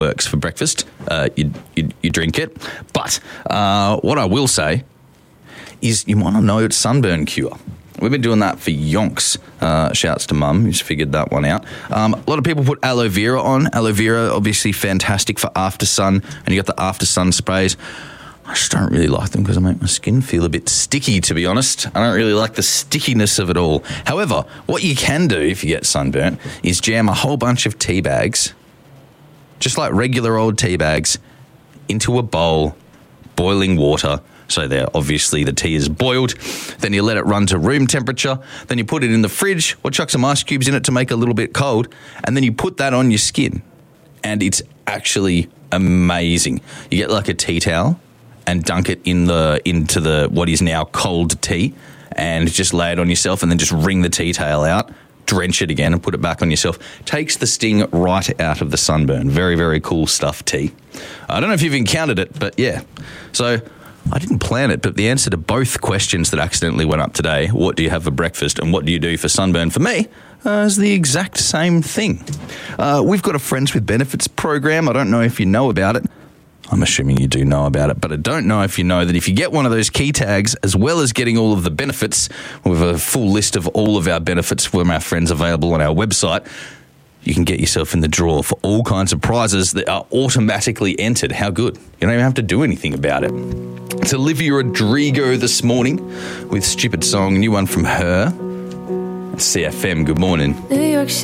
works for breakfast, you drink it. But what I will say is you might not know it's sunburn cure. We've been doing that for yonks. Shouts to Mum, who's figured that one out. A lot of people put aloe vera on. Aloe vera, obviously fantastic for after sun, and you got the after sun sprays. I just don't really like them because they make my skin feel a bit sticky, to be honest. I don't really like the stickiness of it all. However, what you can do if you get sunburnt is jam a whole bunch of tea bags, just like regular old tea bags, into a bowl, boiling water. So there, obviously the tea is boiled. Then you let it run to room temperature. Then you put it in the fridge or chuck some ice cubes in it to make it a little bit cold. And then you put that on your skin. And it's actually amazing. You get like a tea towel and dunk it into the what is now cold tea and just lay it on yourself and then just wring the tea towel out, drench it again and put it back on yourself. Takes the sting right out of the sunburn. Very, very cool stuff, tea. I don't know if you've encountered it, but yeah. So I didn't plan it, but the answer to both questions that accidentally went up today, what do you have for breakfast and what do you do for sunburn, for me, is the exact same thing. We've got a Friends with Benefits program. I don't know if you know about it. I'm assuming you do know about it, but I don't know if you know that if you get one of those key tags, as well as getting all of the benefits, we have a full list of all of our benefits from our friends available on our website, you can get yourself in the draw for all kinds of prizes that are automatically entered. How good? You don't even have to do anything about it. It's Olivia Rodrigo this morning with Stupid Song, new one from her. CFM, good morning. New York